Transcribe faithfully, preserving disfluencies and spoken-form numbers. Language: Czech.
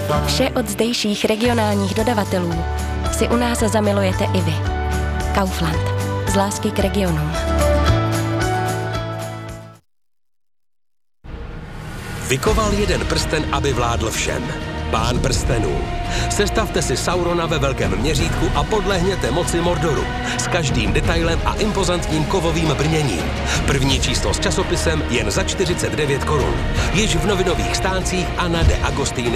Vše od zdejších regionálních dodavatelů si u nás zamilujete i vy. Kaufland. Z lásky k regionům. Vykoval jeden prsten, aby vládl všem. Pán prstenů. Sestavte si Saurona ve velkém měřítku a podlehněte moci Mordoru. S každým detailem a impozantním kovovým brněním. První číslo s časopisem jen za čtyřicet devět korun. Již v novinových stáncích a na De Agostini.